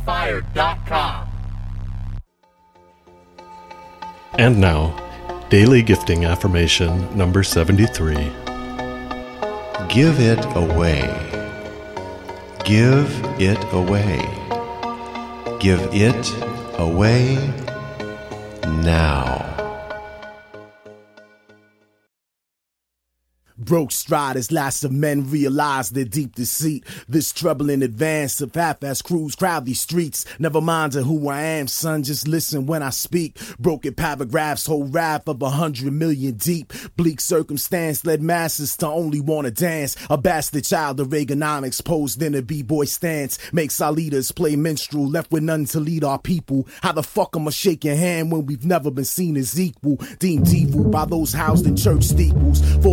SoundOnFire.com. And now, Daily Gifting Affirmation number 73. Give it away. Give it away. Give it away now. Broke striders, lots of men realize their deep deceit. This trouble in advance of half-ass crews crowd these streets. Never mind to who I am, son, just listen when I speak. Broken paragraphs, whole wrath of 100 million deep. Bleak circumstance led masses to only want to dance. A bastard child of Reaganomics posed in a b-boy stance. Makes our leaders play minstrel, left with none to lead our people. How the fuck am I shake your hand when we've never been seen as equal? Deemed evil by those housed in church steeples. For